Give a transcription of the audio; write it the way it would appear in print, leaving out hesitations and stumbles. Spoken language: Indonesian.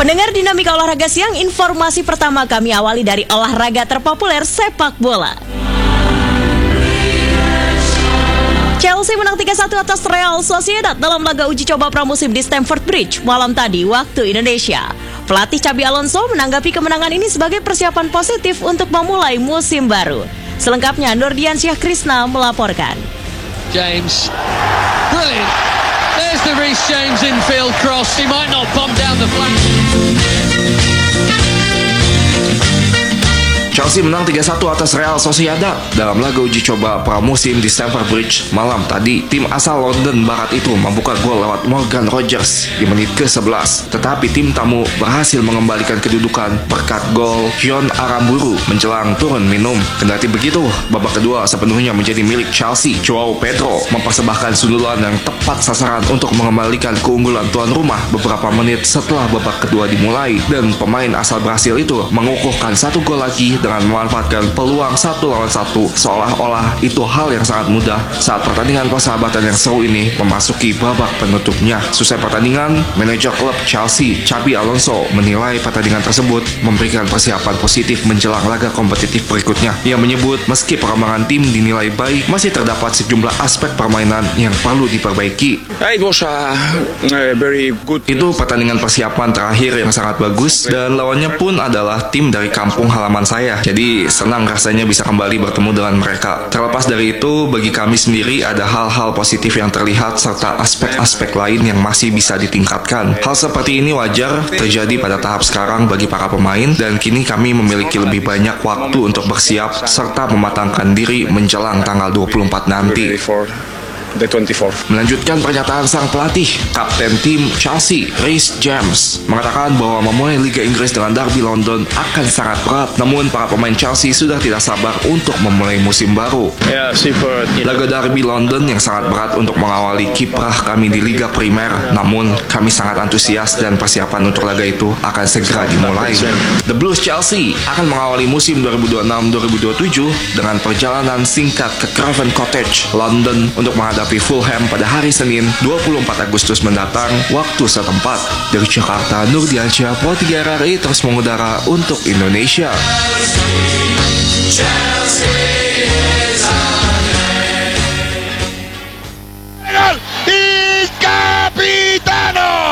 Pendengar Dinamika Olahraga Siang, informasi pertama kami awali dari olahraga terpopuler sepak bola. Chelsea menang 3-1 atas Real Sociedad dalam laga uji coba pramusim di Stamford Bridge malam tadi waktu Indonesia. Pelatih Xabi Alonso menanggapi kemenangan ini sebagai persiapan positif untuk memulai musim baru. Selengkapnya Nurdiansyah Krisna melaporkan. James, brilliant. There's the Reece James infield cross. He might not bomb down the flank. Chelsea menang 3-1 atas Real Sociedad dalam laga uji coba pramusim di Stamford Bridge malam tadi. Tim asal London Barat itu membuka gol lewat Morgan Rogers di menit ke-11. Tetapi tim tamu berhasil mengembalikan kedudukan berkat gol John Aramburu menjelang turun minum. Kendati begitu, babak kedua sepenuhnya menjadi milik Chelsea. Joao Pedro mempersembahkan sundulan yang tepat sasaran untuk mengembalikan keunggulan tuan rumah beberapa menit setelah babak kedua dimulai. Dan pemain asal Brasil itu mengukuhkan satu gol lagi dengan memanfaatkan peluang 1 lawan 1, seolah-olah itu hal yang sangat mudah saat pertandingan persahabatan yang seru ini memasuki babak penutupnya. Selesai pertandingan, manajer klub Chelsea, Xabi Alonso, menilai pertandingan tersebut memberikan persiapan positif menjelang laga kompetitif berikutnya. Ia menyebut meski perkembangan tim dinilai baik, masih terdapat sejumlah aspek permainan yang perlu diperbaiki. Itu pertandingan persiapan terakhir yang sangat bagus dan lawannya pun adalah tim dari kampung halaman saya. Jadi senang rasanya bisa kembali bertemu dengan mereka. Terlepas dari itu, bagi kami sendiri ada hal-hal positif yang terlihat serta aspek-aspek lain yang masih bisa ditingkatkan. Hal seperti ini wajar terjadi pada tahap sekarang bagi para pemain dan kini kami memiliki lebih banyak waktu untuk bersiap serta mematangkan diri menjelang tanggal 24 nanti. Melanjutkan pernyataan sang pelatih, kapten tim Chelsea, Reece James, mengatakan bahwa memulai Liga Inggris dengan derby London akan sangat berat. Namun para pemain Chelsea sudah tidak sabar untuk memulai musim baru. Laga derby London yang sangat berat untuk mengawali kiprah kami di Liga Primer. Namun kami sangat antusias dan persiapan untuk laga itu akan segera dimulai. The Blues Chelsea akan mengawali musim 2026-2027 dengan perjalanan singkat ke Craven Cottage, London untuk menghadapi Fulham pada hari Senin 24 Agustus mendatang waktu setempat. Dari Jakarta, Nurdiansyah, Pro 3 RRI terus mengudara untuk Indonesia. Chelsea.